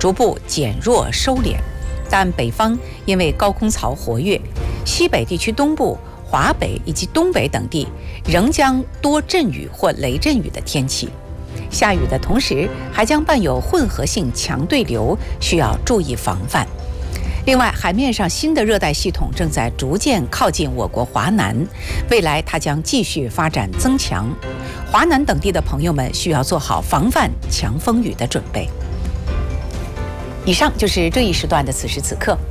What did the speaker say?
逐步减弱收敛。但北方因为高空槽活跃，西北地区东部、华北以及东北等地仍将多阵雨或雷阵雨的天气。下雨的同时，还将伴有混合性强对流，需要注意防范。另外，海面上新的热带系统正在逐渐靠近我国华南，未来它将继续发展增强。华南等地的朋友们需要做好防范强风雨的准备。以上就是这一时段的此时此刻。